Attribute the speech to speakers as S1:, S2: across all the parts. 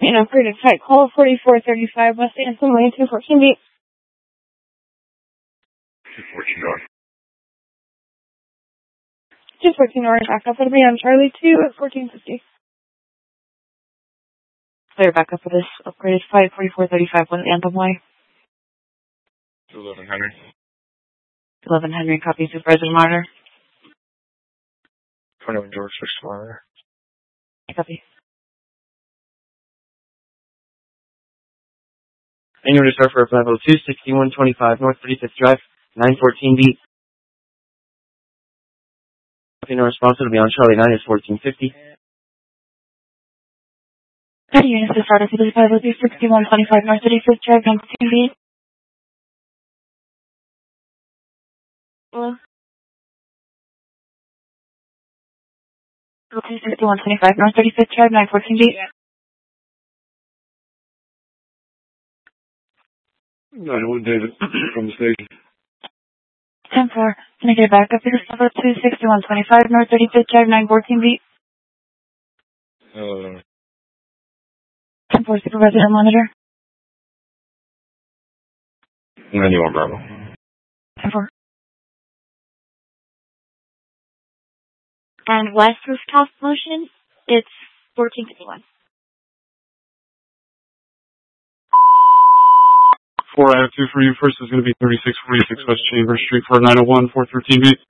S1: an upgraded flight call 4435 West Anthem Lane 214 beat.
S2: 214 north.
S1: 214 north, back up. It'll be on Charlie 2 at 1450. Clear back up for this upgraded flight 4435 West Anthem Way.
S2: 11 Henry.
S1: 11 Henry, copy supervisor monitor.
S2: 21 George, 6 monitor.
S1: Copy.
S3: Annual start for level 26125 North 35th Drive, 914 beat. No response, it'll be on Charlie 9 at 1450.
S1: How do you units to start off with this level 26125 North 35th Drive, 914 beat? Hello? 26125 North 35th Drive, 914 beat.
S2: 91 David from the station.
S1: 10-4. Can I get it back up to this level 26125 North 35th Drive, 914 beat? 10-4, supervisor and monitor.
S2: 91 Bravo.
S1: 10-4. And west rooftop motion, it's 1451.
S4: 4, I have 2 for you. First is going to be 3646 West Chambers Street for 901, 413 beat.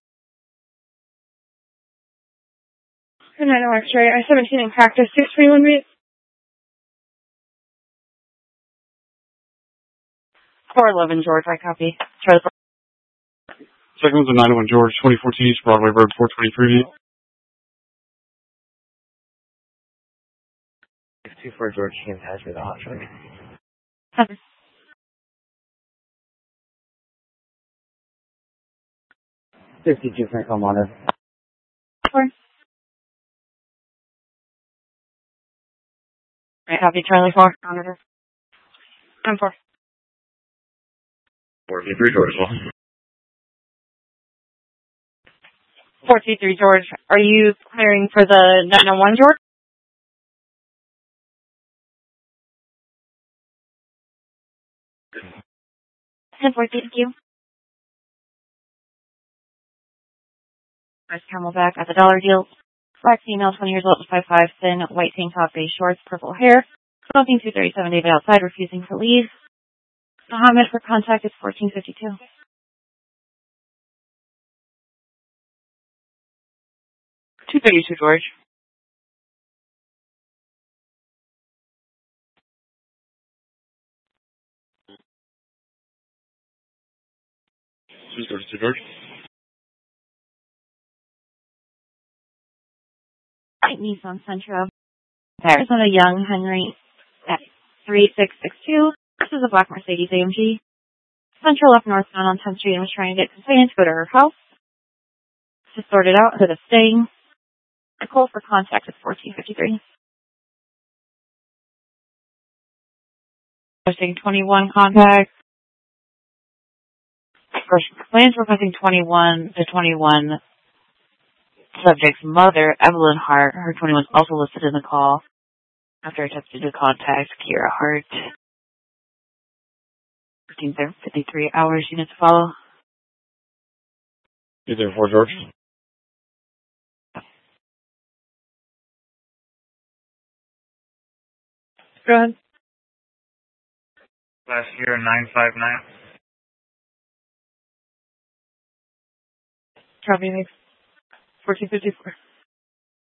S1: 901 X-ray, I-17 in practice, 621 beat. 411 George, I copy.
S4: Second one's a 901 George, 2014 East Broadway Road, 423 beat.
S3: 24 George, Kim has me the hot truck. 52 Franklin monitor.
S1: 4. Right, copy, Charlie 4, monitor. 10-4.
S2: 43 George as well.
S1: 423 George, are you clearing for the 901 George? Thank you. Nice Camelback at the dollar deal. Black female, 20 years old, 5'5", thin, white tank top, beige shorts, purple hair. Smoking 237 David outside, refusing to leave. Mohammed for contact is 1452. 232 George.
S2: George.
S1: White Nissan Sentra. Arizona Young Henry at 3662. This is a black Mercedes AMG. Central left northbound on 10th Street and was trying to get conveyance to go to her house. Just sorted out to the staying. The call for contact is 1453. Posting 21 contact. Plans requesting 21 to 21. Subject's mother, Evelyn Hart, her 21 is also listed in the call. After attempted to contact Kira Hart. 53 hours, units follow.
S2: You there for George?
S1: Go ahead.
S5: Last year, 959.
S1: Copy, 1454.